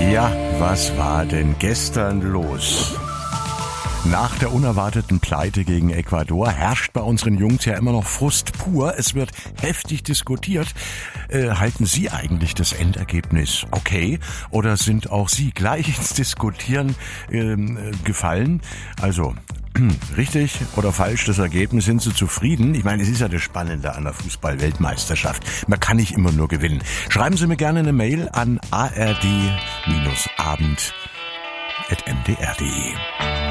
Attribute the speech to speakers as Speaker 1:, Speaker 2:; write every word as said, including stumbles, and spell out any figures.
Speaker 1: Ja, was war denn gestern los? Nach der unerwarteten Pleite gegen Ecuador herrscht bei unseren Jungs ja immer noch Frust pur. Es wird heftig diskutiert. Äh, halten Sie eigentlich das Endergebnis okay? Oder sind auch Sie gleich ins Diskutieren ähm, äh, gefallen? Also, richtig oder falsch das Ergebnis, sind Sie zufrieden? Ich meine, es ist ja das Spannende an der Fußball-Weltmeisterschaft. Man kann nicht immer nur gewinnen. Schreiben Sie mir gerne eine Mail an a r d abend at m d r punkt d e.